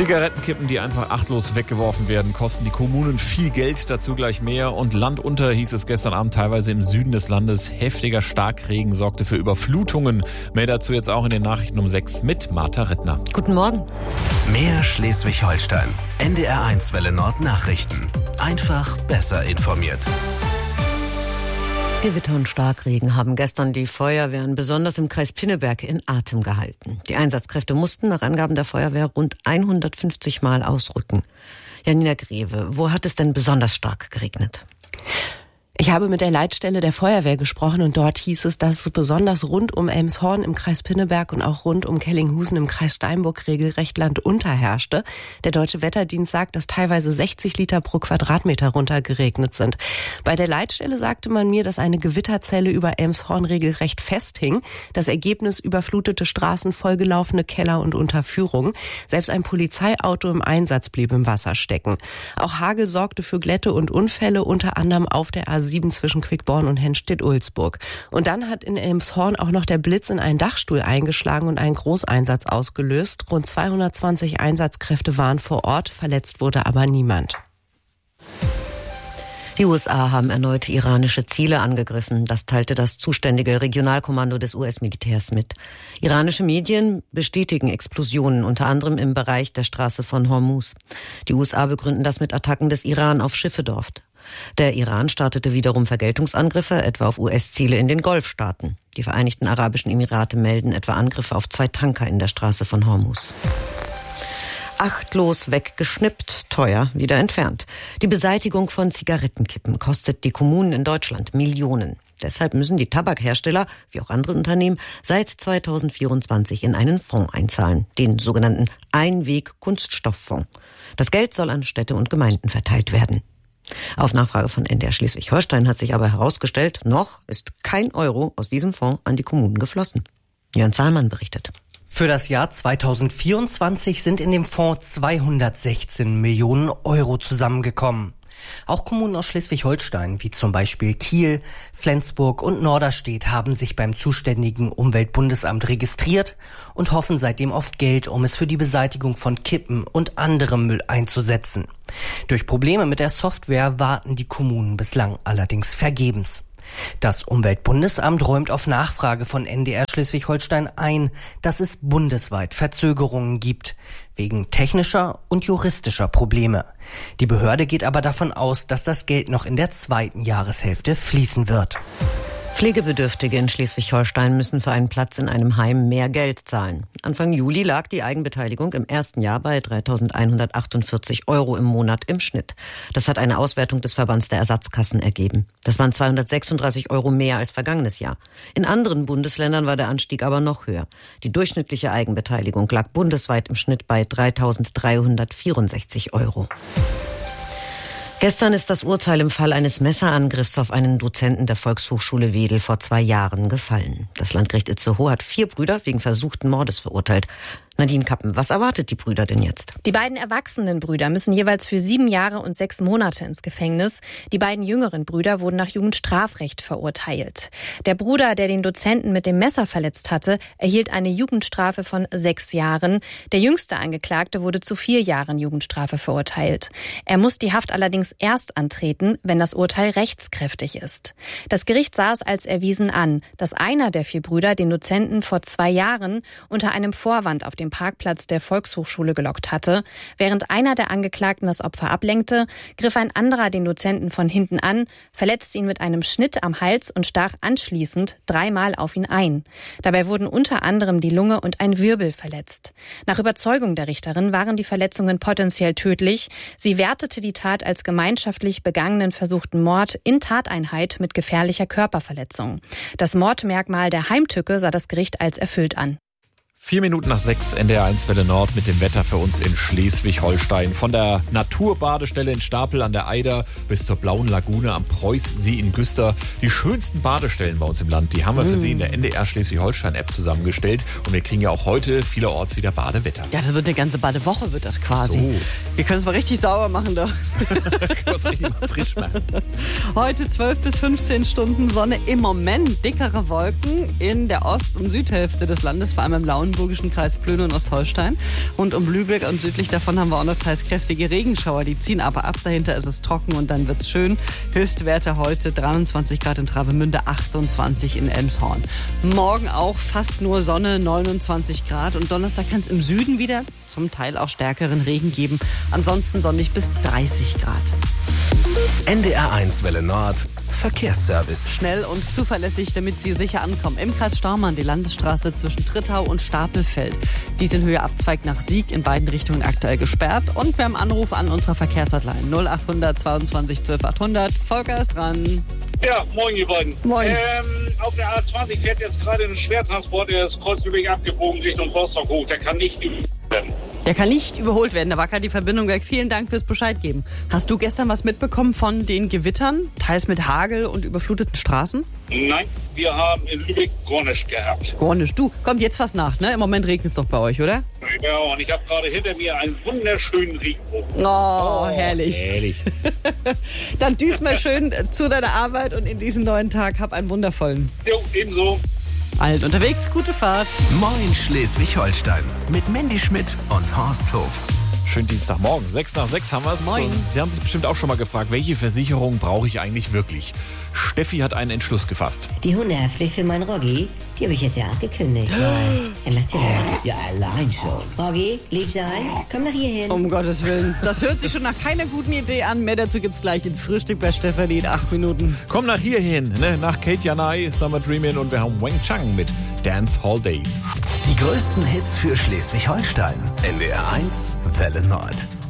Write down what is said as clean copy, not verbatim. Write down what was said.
Zigarettenkippen, die einfach achtlos weggeworfen werden, kosten die Kommunen viel Geld, dazu gleich mehr. Und Land unter hieß es gestern Abend teilweise im Süden des Landes. Heftiger Starkregen sorgte für Überflutungen. Mehr dazu jetzt auch in den Nachrichten um 6 mit Martha Rittner. Guten Morgen. Mehr Schleswig-Holstein. NDR1 Welle Nord Nachrichten. Einfach besser informiert. Gewitter und Starkregen haben gestern die Feuerwehren besonders im Kreis Pinneberg in Atem gehalten. Die Einsatzkräfte mussten nach Angaben der Feuerwehr rund 150 Mal ausrücken. Janina Greve, wo hat es denn besonders stark geregnet? Ich habe mit der Leitstelle der Feuerwehr gesprochen und dort hieß es, dass es besonders rund um Elmshorn im Kreis Pinneberg und auch rund um Kellinghusen im Kreis Steinburg regelrecht landunter herrschte. Der Deutsche Wetterdienst sagt, dass teilweise 60 Liter pro Quadratmeter runtergeregnet sind. Bei der Leitstelle sagte man mir, dass eine Gewitterzelle über Elmshorn regelrecht festhing. Das Ergebnis: überflutete Straßen, vollgelaufene Keller und Unterführung. Selbst ein Polizeiauto im Einsatz blieb im Wasser stecken. Auch Hagel sorgte für Glätte und Unfälle, unter anderem auf der A7 zwischen Quickborn und Hennstedt-Ulzburg. Und dann hat in Elmshorn auch noch der Blitz in einen Dachstuhl eingeschlagen und einen Großeinsatz ausgelöst. Rund 220 Einsatzkräfte waren vor Ort, verletzt wurde aber niemand. Die USA haben erneut iranische Ziele angegriffen. Das teilte das zuständige Regionalkommando des US-Militärs mit. Iranische Medien bestätigen Explosionen, unter anderem im Bereich der Straße von Hormuz. Die USA begründen das mit Attacken des Iran auf Schiffe dort. Der Iran startete wiederum Vergeltungsangriffe, etwa auf US-Ziele in den Golfstaaten. Die Vereinigten Arabischen Emirate melden etwa Angriffe auf 2 Tanker in der Straße von Hormuz. Achtlos weggeschnippt, teuer wieder entfernt. Die Beseitigung von Zigarettenkippen kostet die Kommunen in Deutschland Millionen. Deshalb müssen die Tabakhersteller, wie auch andere Unternehmen, seit 2024 in einen Fonds einzahlen, den sogenannten Einweg-Kunststofffonds. Das Geld soll an Städte und Gemeinden verteilt werden. Auf Nachfrage von NDR Schleswig-Holstein hat sich aber herausgestellt, noch ist kein Euro aus diesem Fonds an die Kommunen geflossen. Jörn Zahlmann berichtet. Für das Jahr 2024 sind in dem Fonds 216 Millionen Euro zusammengekommen. Auch Kommunen aus Schleswig-Holstein, wie zum Beispiel Kiel, Flensburg und Norderstedt, haben sich beim zuständigen Umweltbundesamt registriert und hoffen seitdem auf Geld, um es für die Beseitigung von Kippen und anderem Müll einzusetzen. Durch Probleme mit der Software warten die Kommunen bislang allerdings vergebens. Das Umweltbundesamt räumt auf Nachfrage von NDR Schleswig-Holstein ein, dass es bundesweit Verzögerungen gibt, wegen technischer und juristischer Probleme. Die Behörde geht aber davon aus, dass das Geld noch in der 2. Jahreshälfte fließen wird. Pflegebedürftige in Schleswig-Holstein müssen für einen Platz in einem Heim mehr Geld zahlen. Anfang Juli lag die Eigenbeteiligung im ersten Jahr bei 3.148 Euro im Monat im Schnitt. Das hat eine Auswertung des Verbands der Ersatzkassen ergeben. Das waren 236 Euro mehr als vergangenes Jahr. In anderen Bundesländern war der Anstieg aber noch höher. Die durchschnittliche Eigenbeteiligung lag bundesweit im Schnitt bei 3.364 Euro. Gestern ist das Urteil im Fall eines Messerangriffs auf einen Dozenten der Volkshochschule Wedel vor 2 Jahren gefallen. Das Landgericht Itzehoe hat 4 Brüder wegen versuchten Mordes verurteilt. Nadine Kappen, was erwartet die Brüder denn jetzt? Die beiden erwachsenen Brüder müssen jeweils für 7 Jahre und 6 Monate ins Gefängnis. Die beiden jüngeren Brüder wurden nach Jugendstrafrecht verurteilt. Der Bruder, der den Dozenten mit dem Messer verletzt hatte, erhielt eine Jugendstrafe von 6 Jahren. Der jüngste Angeklagte wurde zu 4 Jahren Jugendstrafe verurteilt. Er muss die Haft allerdings erst antreten, wenn das Urteil rechtskräftig ist. Das Gericht sah es als erwiesen an, dass einer der 4 Brüder den Dozenten vor 2 Jahren unter einem Vorwand auf dem Parkplatz der Volkshochschule gelockt hatte. Während einer der Angeklagten das Opfer ablenkte, griff ein anderer den Dozenten von hinten an, verletzte ihn mit einem Schnitt am Hals und stach anschließend 3-mal auf ihn ein. Dabei wurden unter anderem die Lunge und ein Wirbel verletzt. Nach Überzeugung der Richterin waren die Verletzungen potenziell tödlich. Sie wertete die Tat als gemeinschaftlich begangenen versuchten Mord in Tateinheit mit gefährlicher Körperverletzung. Das Mordmerkmal der Heimtücke sah das Gericht als erfüllt an. 4 Minuten nach 6, NDR1 Welle Nord mit dem Wetter für uns in Schleswig-Holstein. Von der Naturbadestelle in Stapel an der Eider bis zur Blauen Lagune am Preußsee in Güster. Die schönsten Badestellen bei uns im Land, die haben wir für Sie in der NDR Schleswig-Holstein-App zusammengestellt. Und wir kriegen ja auch heute vielerorts wieder Badewetter. Ja, das wird eine ganze Badewoche, wird das quasi. So. Wir können es mal richtig sauber machen doch. Was richtig mal frisch machen. Heute 12 bis 15 Stunden Sonne, im Moment dickere Wolken in der Ost- und Südhälfte des Landes, vor allem im Blauen brandenburgischen Kreis Plön und Ostholstein. Rund um Lübeck und südlich davon haben wir auch noch teils kräftige Regenschauer. Die ziehen aber ab. Dahinter ist es trocken und dann wird's schön. Höchstwerte heute 23 Grad in Travemünde, 28 in Elmshorn. Morgen auch fast nur Sonne, 29 Grad. Und Donnerstag kann es im Süden wieder zum Teil auch stärkeren Regen geben. Ansonsten sonnig bis 30 Grad. NDR1 Welle Nord Verkehrsservice. Schnell und zuverlässig, damit Sie sicher ankommen. Im Kreis Staumann die Landesstraße zwischen Trittau und Stapelfeld. Die ist in Höhe Abzweig nach Sieg in beiden Richtungen aktuell gesperrt. Und wir haben Anruf an unserer Verkehrshotline 0800 22 12 800. Volker ist dran. Ja, moin ihr beiden. Moin. Auf der A20 fährt jetzt gerade ein Schwertransport, der ist Kreuzlübeck abgebogen Richtung Rostock hoch. Der kann nicht werden. Der kann nicht überholt werden, da war gerade die Verbindung weg. Vielen Dank fürs Bescheid geben. Hast du gestern was mitbekommen von den Gewittern, teils mit Hagel und überfluteten Straßen? Nein, wir haben in Lübeck Gornisch gehabt. Gornisch, du, kommt jetzt was nach, ne? Im Moment regnet es doch bei euch, oder? Ja, und ich habe gerade hinter mir einen wunderschönen Regenbogen. Oh, herrlich. Ehrlich. Dann düst mal schön zu deiner Arbeit und in diesen neuen Tag hab einen wundervollen. Jo, ebenso. Alt unterwegs, gute Fahrt. Moin Schleswig-Holstein mit Mandy Schmidt und Horst Hof. Schönen Dienstagmorgen. 6 nach 6 haben wir es. Moin. Sie haben sich bestimmt auch schon mal gefragt, welche Versicherung brauche ich eigentlich wirklich? Steffi hat einen Entschluss gefasst. Die Hundehaftpflicht für meinen Roggi, die habe ich jetzt ja auch gekündigt, weil er macht ja nichts. Ja, allein schon. Roggi, lieb sein, komm nach hier hin. Um Gottes Willen. Das hört sich schon nach keiner guten Idee an. Mehr dazu gibt's gleich in Frühstück bei Stefanie in 8 Minuten. Komm nach hier hin, ne? Nach Kate Janai, Summer Dreamin' und wir haben Wang Chang mit Dance Hall Days. Die größten Hits für Schleswig-Holstein. NDR1 Welle Nord.